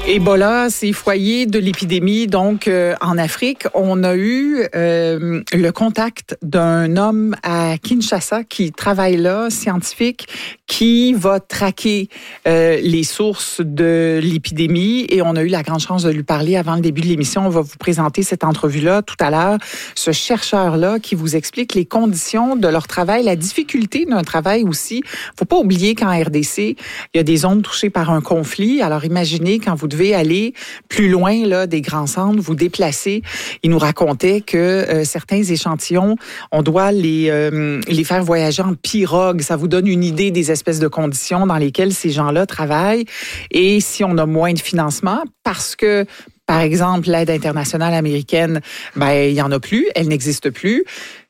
Ebola, c'est foyer de l'épidémie. Donc, en Afrique, on a eu le contact d'un homme à Kinshasa qui travaille là, scientifique, qui va traquer les sources de l'épidémie. Et on a eu la grande chance de lui parler avant le début de l'émission. On va vous présenter cette entrevue-là tout à l'heure. Ce chercheur-là qui vous explique les conditions de leur travail, la difficulté d'un travail aussi. Faut pas oublier qu'en RDC, il y a des zones touchées par un conflit. Alors, imaginez quand vous devez aller plus loin là des grands centres, vous déplacer. Il nous racontait que certains échantillons, on doit les faire voyager en pirogue. Ça vous donne une idée des espèces de conditions dans lesquelles ces gens-là travaillent. Et si on a moins de financement, parce que par exemple, l'aide internationale américaine, il y en a plus, elle n'existe plus.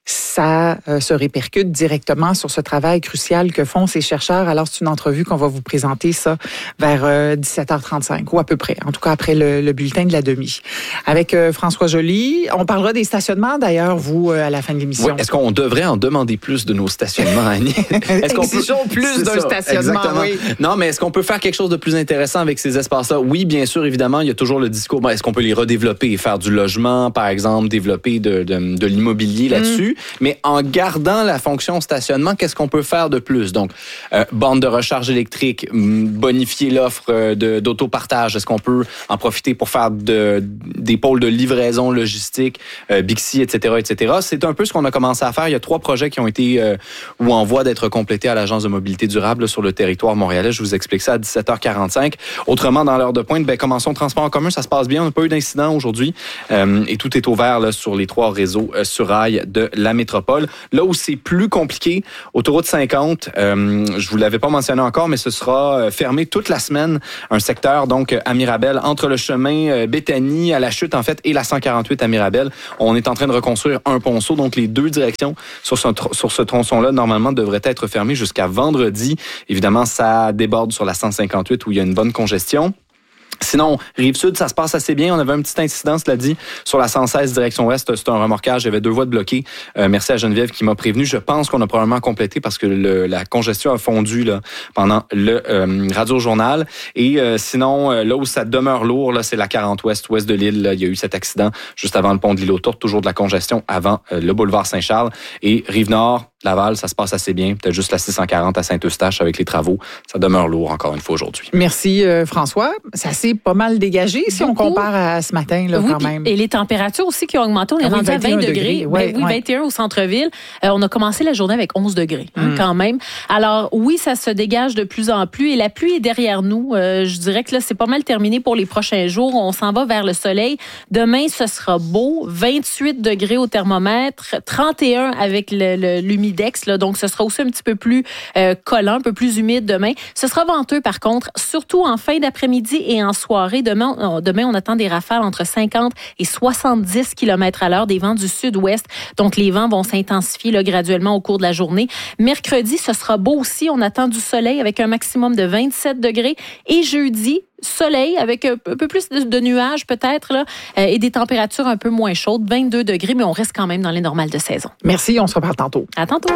Ça se répercute directement sur ce travail crucial que font ces chercheurs. Alors, c'est une entrevue qu'on va vous présenter ça vers 17h35 ou à peu près, en tout cas après le bulletin de la demi. Avec François Joly, on parlera des stationnements d'ailleurs, vous, à la fin de l'émission. Oui, est-ce qu'on devrait en demander plus de nos stationnements, Annie? Est-ce qu'on peut plus d'un stationnement? Exactement. Oui. Non, mais est-ce qu'on peut faire quelque chose de plus intéressant avec ces espaces-là? Oui, bien sûr, évidemment, il y a toujours le discours. Est-ce qu'on peut les redévelopper et faire du logement, par exemple, développer de l'immobilier là-dessus? Mais en gardant la fonction stationnement, qu'est-ce qu'on peut faire de plus? Donc, borne de recharge électrique, bonifier l'offre d'autopartage. Est-ce qu'on peut en profiter pour faire des pôles de livraison logistique, Bixi, etc., etc.? C'est un peu ce qu'on a commencé à faire. Il y a 3 projets qui ont été ou en voie d'être complétés à l'Agence de mobilité durable sur le territoire montréalais. Je vous explique ça à 17h45. Autrement, dans l'heure de pointe, commençons le transport en commun. Ça se passe bien. On n'a pas eu d'incident aujourd'hui. Et tout est ouvert là, sur les 3 réseaux sur rail de la métropole. Là où c'est plus compliqué, autoroute 50, je vous l'avais pas mentionné encore, mais ce sera fermé toute la semaine, un secteur donc à Mirabel, entre le chemin Béthanie à la chute en fait et la 148 à Mirabel. On est en train de reconstruire un ponceau, donc les 2 directions sur ce tronçon-là normalement devraient être fermées jusqu'à vendredi. Évidemment, ça déborde sur la 158 où il y a une bonne congestion. Sinon, Rive-Sud, ça se passe assez bien. On avait un petit incident, cela dit, sur la 116 direction ouest. C'est un remorquage. Il y avait 2 voies de bloquées. Merci à Geneviève qui m'a prévenu. Je pense qu'on a probablement complété parce que la congestion a fondu là, pendant le radio-journal. Et sinon, là où ça demeure lourd, là, c'est la 40 ouest de l'île. Là, il y a eu cet accident juste avant le pont de l'île aux Tourtes. Toujours de la congestion avant le boulevard Saint-Charles. Et Rive-Nord, Laval, ça se passe assez bien. Peut-être juste la 640 à Saint-Eustache avec les travaux. Ça demeure lourd encore une fois aujourd'hui. Merci François. Ça s'est pas mal dégagé si on compare à ce matin là, oui, quand même. Et les températures aussi qui ont augmenté. On est rendu à 20 degrés. Oui, 21 au centre-ville. On a commencé la journée avec 11 degrés quand même. Alors oui, ça se dégage de plus en plus et la pluie est derrière nous. Je dirais que là, c'est pas mal terminé pour les prochains jours. On s'en va vers le soleil. Demain, ce sera beau. 28 degrés au thermomètre. 31 avec l'humidex. Là, donc, ce sera aussi un petit peu plus collant, un peu plus humide demain. Ce sera venteux, par contre, surtout en fin d'après-midi et en soirée. Demain, on attend des rafales entre 50 et 70 km/h, des vents du sud-ouest. Donc, les vents vont s'intensifier là, graduellement au cours de la journée. Mercredi, ce sera beau aussi. On attend du soleil avec un maximum de 27 degrés. Et jeudi, soleil avec un peu plus de nuages peut-être là, et des températures un peu moins chaudes, 22 degrés, mais on reste quand même dans les normales de saison. Merci, on se reparle tantôt. À tantôt.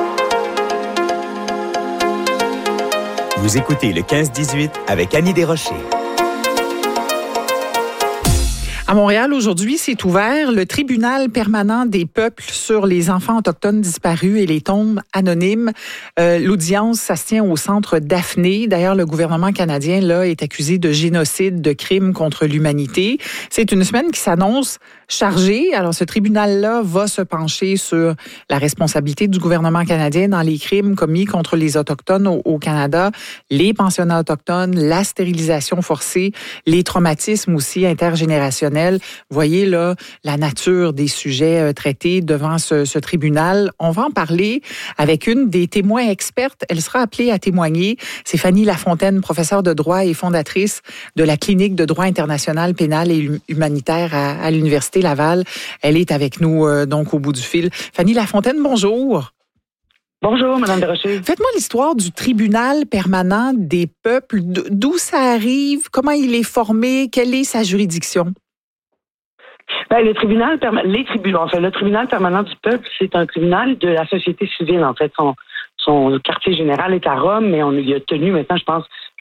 Vous écoutez le 15-18 avec Annie Desrochers. À Montréal, aujourd'hui, c'est ouvert le tribunal permanent des peuples sur les enfants autochtones disparus et les tombes anonymes. L'audience, ça se tient au centre Daphné. D'ailleurs, le gouvernement canadien là est accusé de génocide, de crimes contre l'humanité. C'est une semaine qui s'annonce chargée. Alors, ce tribunal-là va se pencher sur la responsabilité du gouvernement canadien dans les crimes commis contre les Autochtones au Canada, les pensionnats autochtones, la stérilisation forcée, les traumatismes aussi intergénérationnels. Voyez là la nature des sujets traités devant ce tribunal. On va en parler avec une des témoins expertes. Elle sera appelée à témoigner. C'est Fanny Lafontaine, professeure de droit et fondatrice de la clinique de droit international pénal et humanitaire à l'Université Laval. Elle est avec nous donc au bout du fil. Fanny Lafontaine, bonjour. Bonjour, Mme Desrochers. Faites-moi l'histoire du tribunal permanent des peuples. D'où ça arrive? Comment il est formé? Quelle est sa juridiction? Le tribunal permanent du peuple, c'est un tribunal de la société civile. En fait, son quartier général est à Rome, mais il a tenu maintenant, je pense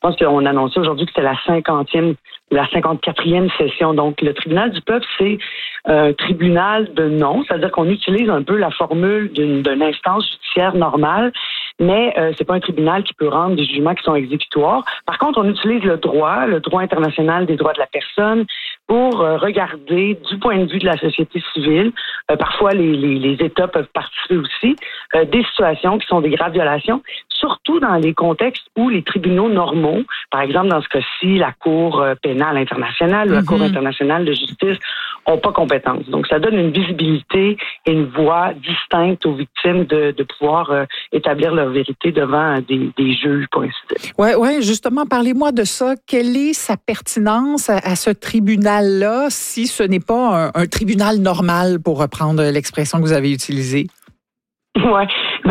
pense qu'on annonçait aujourd'hui que c'était la 50e ou la 54e session. Donc, le tribunal du peuple, c'est un tribunal de nom, c'est-à-dire qu'on utilise un peu la formule d'une instance judiciaire normale, mais c'est pas un tribunal qui peut rendre des jugements qui sont exécutoires. Par contre, on utilise le droit international des droits de la personne, pour regarder du point de vue de la société civile, parfois les États peuvent participer aussi, des situations qui sont des graves violations, surtout dans les contextes où les tribunaux normaux, par exemple dans ce cas-ci, la Cour pénale internationale ou la Cour internationale de justice, n'ont pas compétence. Donc, ça donne une visibilité et une voix distincte aux victimes de pouvoir établir leur vérité devant des juges, pour ainsi dire. Ouais, justement, parlez-moi de ça. Quelle est sa pertinence à ce tribunal-là si ce n'est pas un tribunal normal, pour reprendre l'expression que vous avez utilisée? Ouais.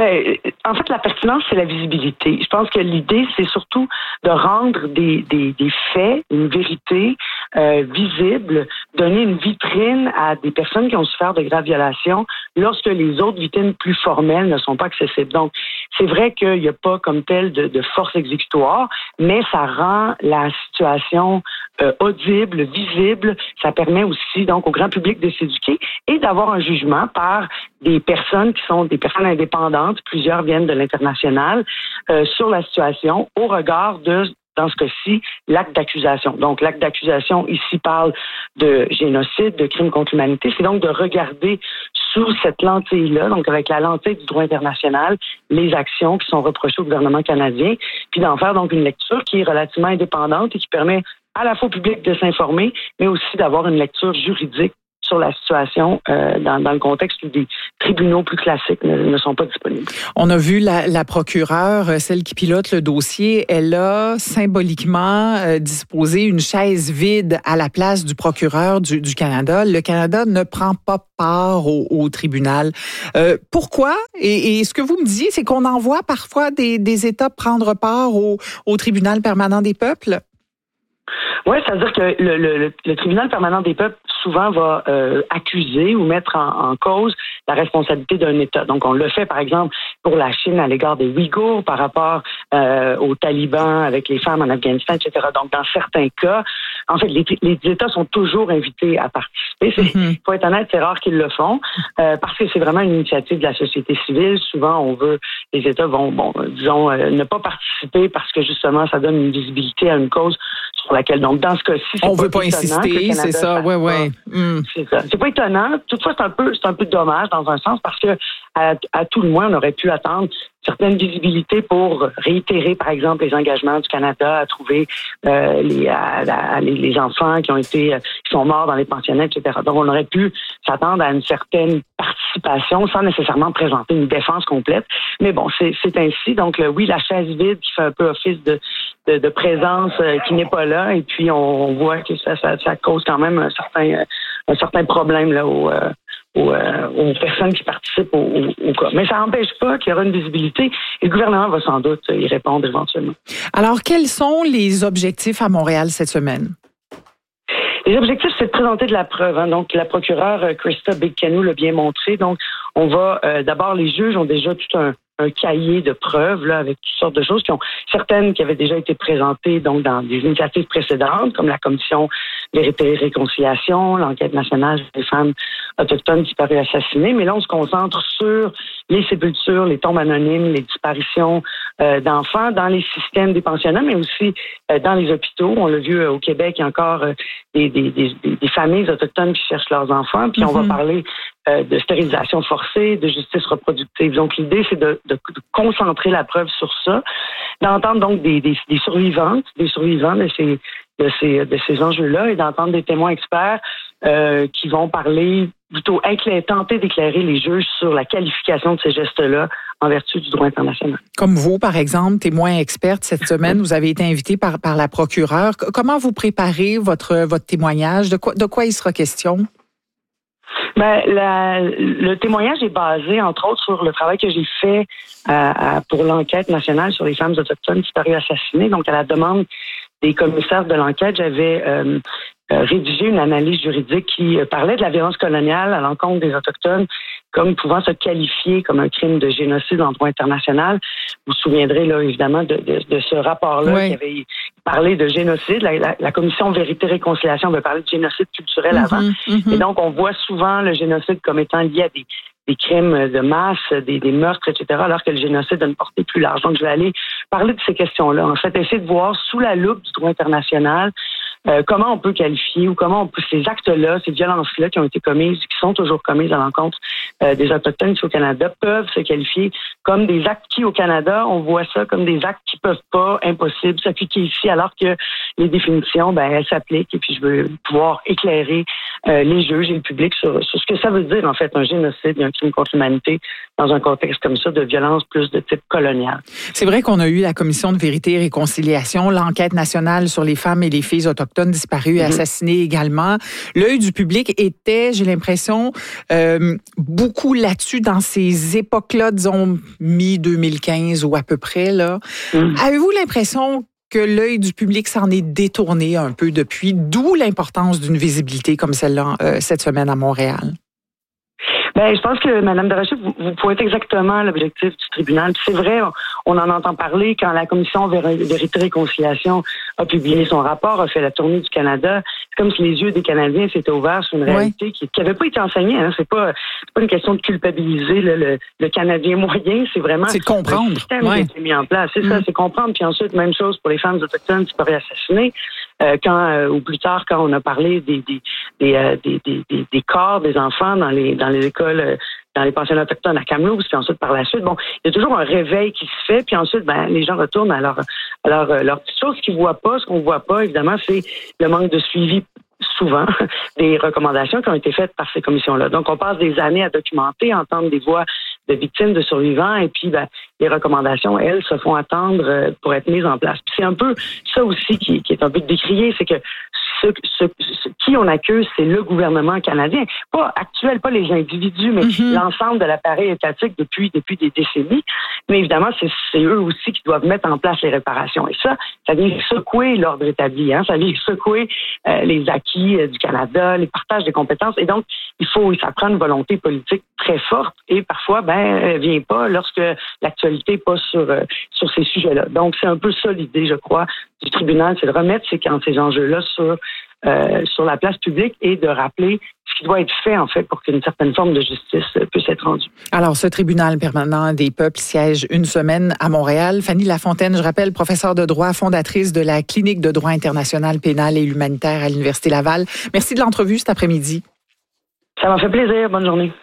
En fait, la pertinence, c'est la visibilité. Je pense que l'idée, c'est surtout de rendre des faits, une vérité visible, donner une vitrine à des personnes qui ont souffert de graves violations lorsque les autres victimes plus formelles ne sont pas accessibles. Donc, c'est vrai qu'il n'y a pas comme tel de force exécutoire, mais ça rend la situation audible, visible. Ça permet aussi donc au grand public de s'éduquer et d'avoir un jugement par des personnes qui sont des personnes indépendantes, plusieurs viennent de l'international, sur la situation au regard de, dans ce cas-ci, l'acte d'accusation. Donc, l'acte d'accusation ici parle de génocide, de crime contre l'humanité. C'est donc de regarder sous cette lentille-là, donc avec la lentille du droit international, les actions qui sont reprochées au gouvernement canadien, puis d'en faire donc une lecture qui est relativement indépendante et qui permet à la fois au public de s'informer, mais aussi d'avoir une lecture juridique sur la situation dans le contexte où des tribunaux plus classiques ne sont pas disponibles. On a vu la procureure, celle qui pilote le dossier, elle a symboliquement disposé une chaise vide à la place du procureur du Canada. Le Canada ne prend pas part au tribunal. Pourquoi? Et ce que vous me disiez, c'est qu'on envoie parfois des États prendre part au tribunal permanent des peuples? Oui, c'est-à-dire que le tribunal permanent des peuples souvent va accuser ou mettre en cause la responsabilité d'un État. Donc, on le fait, par exemple, pour la Chine à l'égard des Ouïghours, par rapport aux talibans avec les femmes en Afghanistan, etc. Donc, dans certains cas, en fait, les États sont toujours invités à participer. Il faut être honnête, c'est rare qu'ils le font, parce que c'est vraiment une initiative de la société civile. Souvent, les États vont, ne pas participer parce que, justement, ça donne une visibilité à une cause sur laquelle, donc, dans ce cas-ci, on veut pas insister, c'est ça, ouais. C'est ça. C'est pas étonnant. Toutefois, c'est un peu dommage dans un sens parce que à tout le moins, on aurait pu attendre certaines visibilités pour réitérer, par exemple, les engagements du Canada à trouver les enfants qui sont morts dans les pensionnats, etc. Donc, on aurait pu s'attendre à une certaine participation sans nécessairement présenter une défense complète. Mais bon, c'est ainsi. Donc, oui, la chaise vide qui fait un peu office de présence qui n'est pas là. Et puis, on voit que ça cause quand même un certain problème là aux personnes qui participent au cas. Mais ça n'empêche pas qu'il y aura une visibilité et le gouvernement va sans doute y répondre éventuellement. Alors, quels sont les objectifs à Montréal cette semaine? Les objectifs, c'est de présenter de la preuve. Donc, la procureure Krista Big-Canoe l'a bien montré. Donc, on va d'abord, les juges ont déjà tout un cahier de preuves là, avec toutes sortes de choses certaines qui avaient déjà été présentées donc dans des initiatives précédentes, comme la commission Vérité et Réconciliation, l'enquête nationale des femmes autochtones disparues assassinées. Mais là, on se concentre sur les sépultures, les tombes anonymes, les disparitions d'enfants dans les systèmes des pensionnats, mais aussi dans les hôpitaux. On l'a vu au Québec, il y a encore des familles autochtones qui cherchent leurs enfants. Puis on va parler de stérilisation forcée, de justice reproductive. Donc, l'idée, c'est de concentrer la preuve sur ça, d'entendre donc des survivantes, des survivants de ces enjeux-là et d'entendre des témoins experts qui vont parler, plutôt tenter d'éclairer les juges sur la qualification de ces gestes-là en vertu du droit international. Comme vous, par exemple, témoin experte cette semaine, vous avez été invité par la procureure. Comment vous préparez votre témoignage? De quoi il sera question? Le témoignage est basé, entre autres, sur le travail que j'ai fait pour l'enquête nationale sur les femmes autochtones disparues assassinées. Donc, à la demande des commissaires de l'enquête, j'avais rédigé une analyse juridique qui parlait de la violence coloniale à l'encontre des Autochtones comme pouvant se qualifier comme un crime de génocide en droit international. Vous vous souviendrez là évidemment de ce rapport-là qui avait parlé de génocide. La commission Vérité-Réconciliation avait parlé de génocide culturel avant. Et donc, on voit souvent le génocide comme étant lié à des crimes de masse, des meurtres, etc., alors que le génocide a une portée plus large. Donc, je vais aller parler de ces questions-là. En fait, essayer de voir sous la loupe du droit international comment on peut qualifier ou comment on peut, ces actes-là, ces violences-là qui ont été commises, qui sont toujours commises à l'encontre des Autochtones ici au Canada, peuvent se qualifier comme des actes qui, au Canada, on voit ça comme des actes qui peuvent pas, impossible, s'appliquer ici, alors que les définitions, elles s'appliquent. Et puis, je veux pouvoir éclairer les juges et le public sur ce que ça veut dire, en fait, un génocide, un crime contre l'humanité dans un contexte comme ça de violence plus de type colonial. C'est vrai qu'on a eu la Commission de Vérité et Réconciliation, l'enquête nationale sur les femmes et les filles autochtones disparues et assassinées également. L'œil du public était, j'ai l'impression, beaucoup là-dessus dans ces époques-là, disons, mi-2015 ou à peu près, là. Avez-vous l'impression que l'œil du public s'en est détourné un peu depuis, d'où l'importance d'une visibilité comme celle-là cette semaine à Montréal? Je pense que Mme Desrochers, vous pointez exactement l'objectif du tribunal. Puis c'est vrai, on en entend parler quand la Commission Vérité et Réconciliation a publié son rapport, a fait la tournée du Canada. C'est comme si les yeux des Canadiens s'étaient ouverts sur une réalité qui n'avait pas été enseignée. Hein. C'est pas une question de culpabiliser le Canadien moyen, c'est vraiment c'est comprendre. Le système qui a été mis en place. C'est ça, c'est comprendre. Puis ensuite, même chose pour les femmes autochtones qui seraient assassinées. Ou plus tard, quand on a parlé des corps des enfants dans les écoles, dans les pensionnats autochtones à Kamloops, puis ensuite par la suite, il y a toujours un réveil qui se fait, puis ensuite, les gens retournent à leur petite chose qu'ils voient pas. Ce qu'on voit pas, évidemment, c'est le manque de suivi souvent des recommandations qui ont été faites par ces commissions-là. Donc, on passe des années à documenter, à entendre des voix de victimes, de survivants, et puis les recommandations, elles, se font attendre pour être mises en place. Puis c'est un peu ça aussi qui est un peu décrié, c'est que qui on accuse, c'est le gouvernement canadien, pas actuel, pas les individus, mais l'ensemble de l'appareil étatique depuis des décennies. Mais évidemment, c'est eux aussi qui doivent mettre en place les réparations. Et ça vient secouer l'ordre établi, hein, ça vient secouer les acquis du Canada, les partages des compétences. Et donc, ça prend une volonté politique très forte et parfois, elle vient pas lorsque l'actualité n'est pas sur ces sujets-là. Donc, c'est un peu ça l'idée, je crois, du tribunal, c'est de remettre ces enjeux-là sur la place publique et de rappeler ce qui doit être fait, en fait, pour qu'une certaine forme de justice puisse être rendue. Alors, ce tribunal permanent des peuples siège une semaine à Montréal. Fanny Lafontaine, je rappelle, professeure de droit, fondatrice de la Clinique de droit international pénal et humanitaire à l'Université Laval. Merci de l'entrevue cet après-midi. Ça m'a fait plaisir. Bonne journée.